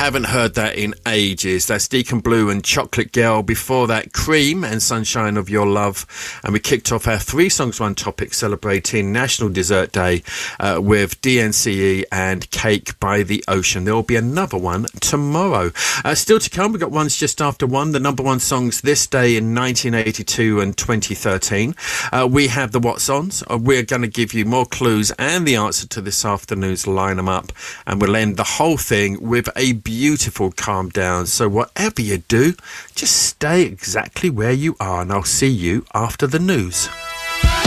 Haven't heard that in ages. That's Deacon Blue and Chocolate Girl. Before that, Cream and Sunshine of Your Love. And we kicked off our 3 Songs One Topic celebrating National Dessert Day with DNCE and Cake by the Ocean. There will be another one tomorrow. Still to come, we've got ones just after 1. The number 1 songs this day in 1982 and 2013. We have the What's Ons. We're going to give you more clues and the answer to this afternoon's Line 'em Up. And we'll end the whole thing with a beautiful calm down. So whatever you do, just stay exactly where you are, and I'll see you after the news.